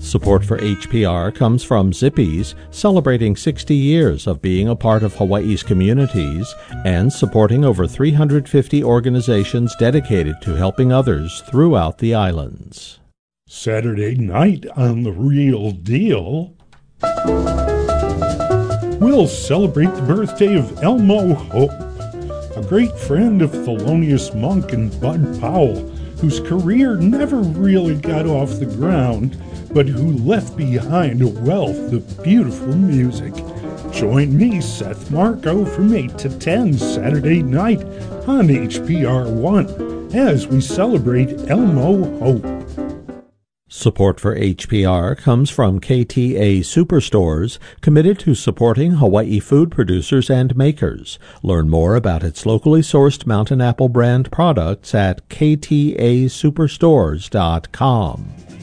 Support for HPR comes from Zippy's, celebrating 60 years of being a part of Hawaii's communities and supporting over 350 organizations dedicated to helping others throughout the islands. Saturday night on The Real Deal, we'll celebrate the birthday of Elmo Hope, a great friend of Thelonious Monk and Bud Powell, whose career never really got off the ground, but who left behind a wealth of beautiful music. Join me, Seth Marco, from 8 to 10 Saturday night on HPR1 as we celebrate Elmo Hope. Support for HPR comes from KTA Superstores, committed to supporting Hawaii food producers and makers. Learn more about its locally sourced Mountain Apple brand products at ktasuperstores.com.